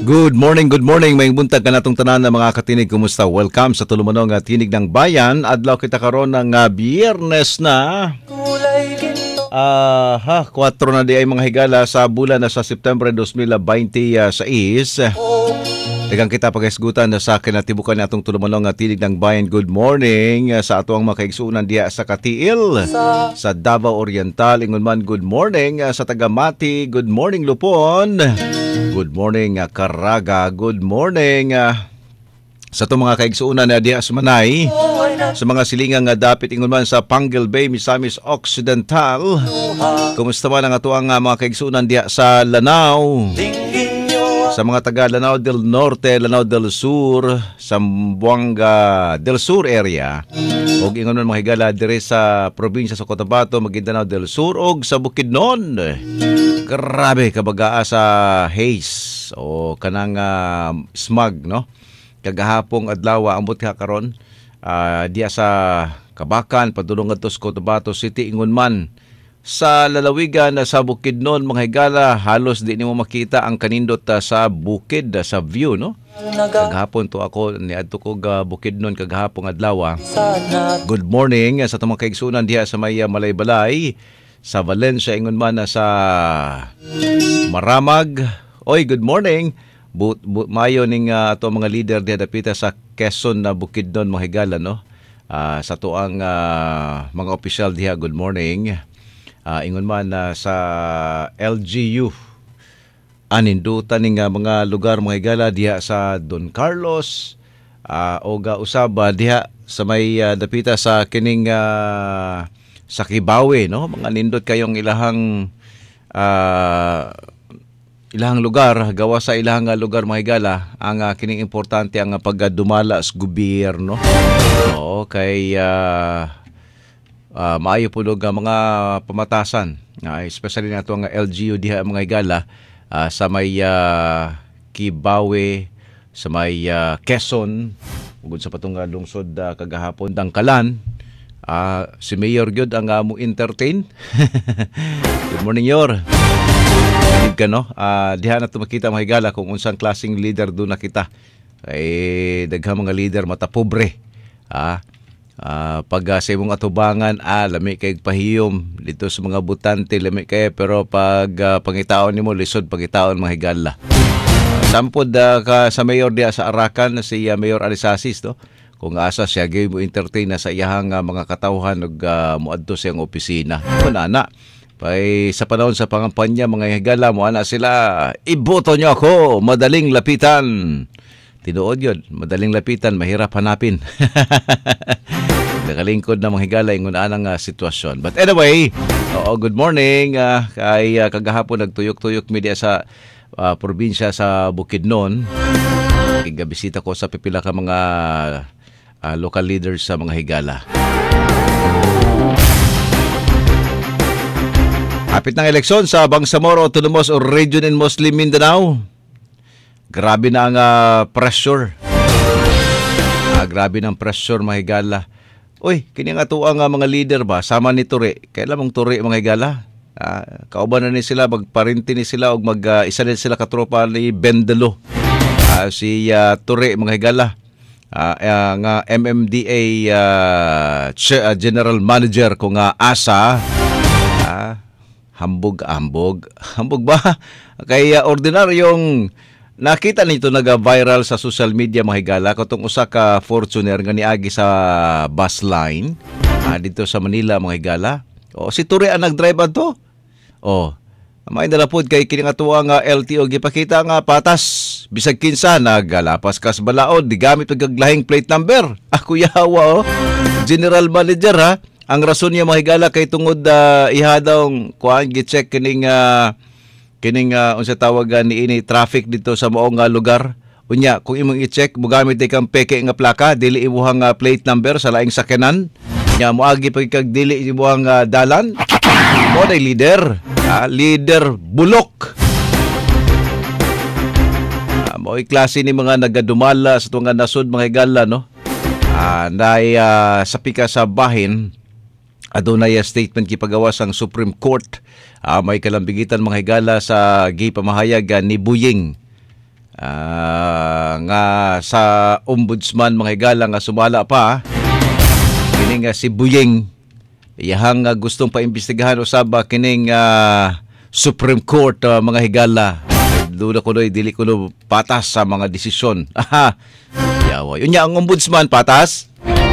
Good morning. May buntag ka natong tanan na mga katinig. Kumusta? Welcome sa tulumanong Tinig ng Bayan. Adlaw kita karon ng Biyernes na 4 na di ay mga higala sa bulan na sa September 2026. Daghang kita pag-isgutan na sa kinatibukan natong tulumanong Tinig ng Bayan. Good morning sa atuang mga kaigsuunan diya sa Katiil, sa Davao Oriental. Ingon man good morning sa Tagamati. Good morning Lupon. Good morning Caraga. Good morning sa itong mga kaigsuunan na diya sa Manay, sa mga silingang dapit ingon man sa Panguil Bay, Misamis Occidental. Kumusta man ang atuang mga kaigsuunan diya sa Lanao, sa mga taga Lanao del Norte, Lanao del Sur, Zamboanga del Sur area, o ingon man mga higala dire sa probinsya sa Cotabato, Maguindanao del Sur, o sa Bukidnon. Grabe kabagaa sa haze o kanang smog, no? Kagahapong adlaw ambot ka karon diya sa Kabakan padulong adto sa Cotabato City, ingon man sa lalawigan sa Bukidnon mga higala, halos di nimo makita ang kanindot sa bukid sa view, no? Kagahapon to ako niadto ko Bukidnon kagahapong adlaw. Good morning sa tumang kaigsunan diha sa may Malaybalay, sa Valencia, ingon man sa Maramag. Oy, good morning. Mayo ning ato mga leader diha dapita sa Quezon na Bukidnon mga higala, no? Sa tuang mga opisyal diha, good morning. Ingon man sa LGU anindutan ning mga lugar mga higala diha sa Don Carlos, o usaba diha sa may dapita sa kining sa Kibawe, no? Mga nindot kayong ilahang lugar, gawa sa ilahang lugar mga higala, ang kining importante ang pagdumala sa gobyerno. Oo, kay maayo po mga pamatasan, especially na ito ang LGU diha mga higala, sa may Kibawe, sa may Quezon, ugod sa patong lungsod kagahapon Dangkalan. Si Mayor Gyud ang mo entertain. Good morning, Yor. Ka, no? Diha na ito makita mga higala kung unsang klaseng leader doon na kita. Daghang mga leader mata pobre. Pag sa imong atubangan, lami kay pahiyom dito sa mga butante, lami kay, pero pag pangitaon nimo lisod pangitaon mga higala. Sampod sa mayor diya sa Arakan, si Mayor Alisasis, no? Kung asa siya gyud mo entertain na sa iyahang mga katawhan ug moadto sa iyang opisina. Kunana pay sa panahon sa pangampanya mga higala mo ana sila, iboto niyo ako, madaling lapitan. Tinuod yun, madaling lapitan, mahirap hanapin. Nakalingkod na mga higala ingon anang sitwasyon. But anyway, good morning. Kay kagahapon nagtuyok-tuyok media sa probinsya sa Bukidnon. Igabisita ko sa pipila ka mga local leaders sa mga higala. Hapit ng eleksyon sa Bangsamoro, Autonomous Region in Muslim Mindanao. Grabe na ang pressure. Grabe ng pressure mga higala. Uy, kini nga tuwa nga mga leader ba? Sama ni Ture. Kailan mong Ture mga higala? Kauban na ni sila, magparinti ni sila o isa din sila katropa ni Bendelo. Si Ture mga higala. Nga MMDA General Manager ko nga asa. Hambog ba? Kaya ordinaryong nakita nito naga-viral sa social media mga higala katong usa ka Fortuner nga niagi sa bus line dito sa Manila mga higala. Si Ture ang nag-drive ato. May dalapod kay kini nga tuwa nga LTO gipakita nga patas bisag kinsa nagalapas kas balaod di gamit og gaglahing plate number. Ako yawa General Manager ha. Ang rason niya mga higala kay tungod ihadong kuan gi-check kining unsa tawagan ni ini traffic dito sa maong lugar. Unya kung imong i-check mogamit kang peke nga plaka, dili imuhang plate number sa laing sakyanan. Nya moagi pag kag dili imuhang dalan. Mo day leader, leader bulok. Mo'y klase ni mga nagadumala sa tunga nasod mga higala, no? Nay sapika sa bahin adunay statement gipagawas ang Supreme Court. May kalambigitan mga higala sa gipamahayag ni Buying nga sa ombudsman mga higala nga sumala pa kining si Buyeng iyahang gustong paimbestigahan usab kining Supreme Court mga higala. Duda ko dili ko patas sa mga desisyon. Yawa. Yun ang ombudsman patas.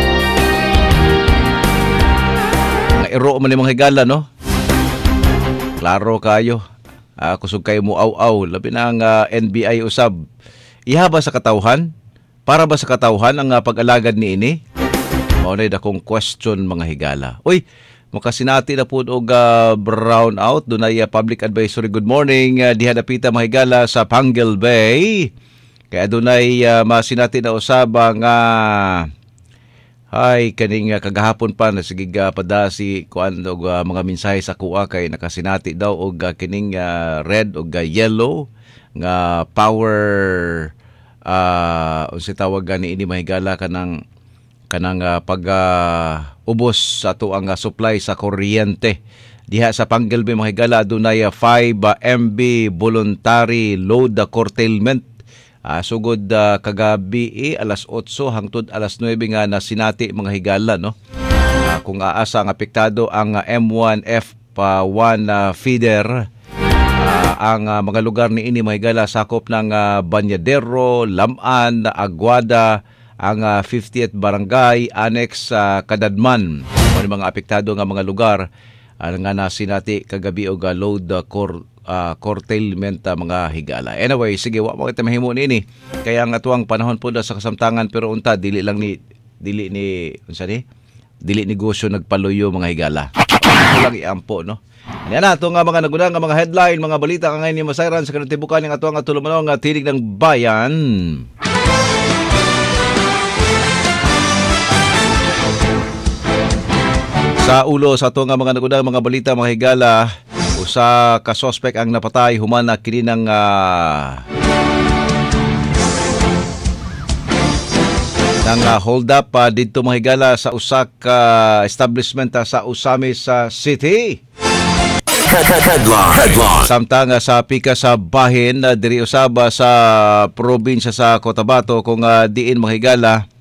Nga iro man ni mga higala no. Klaro kayo. Kusog kayo mo aw-aw labi na ang NBI usab. Iha ba sa katawhan? Para ba sa katawhan ang pag-alagad ni ini? Mao na dakong question mga higala. Uy, makasinati na po og brown out. Dunay public advisory good morning diha dapita mga higala sa Pangle Bay. Kaya dunay masinati na usab nga ay kaning kagahapon pa na sige pada si kuan og mga mensahe sa kuha kay nakasinati daw og kining red og yellow nga power unsa tawag gani ini mahigala kanang pag ubos sa ato ang supply sa kuryente diha sa Pangle Bay mahigala dunay 5 MB voluntary load curtailment. Sugod kagabi alas 8 hangtod alas 9 nga nasinati mga higala no. Kung aasa ang apektado ang M1F1 feeder ang mga lugar ni ini mga higala sakop ng Banyadero, Laman, Aguada, ang 50th Barangay, Annex Kadadman. Mga apektado nga mga lugar nga nasinati kagabi og load curtailment mga higala. Anyway, sige wa mo kita mahimo nini. Kaya ang atuang panahon po sa kasamtangan pero unta dili ni unsa ni? Dili negosyo nagpaluyo mga higala. Lang iampo no. Yan na nga mga nagunang mga headline, mga balita nga ngayon ni Masayran sa kanatibukan ng atuang tulumanon nga tinig ng bayan. Sa ulo sa ato nga mga nagunang mga balita mga higala, usa ka suspect ang napatay humana kini ng hold up didto mga higala sa usa ka establishment sa Usamis City. Headline. Samtang sa pika sa bahin diri usaba sa probinsya sa Cotabato kung diin mga higala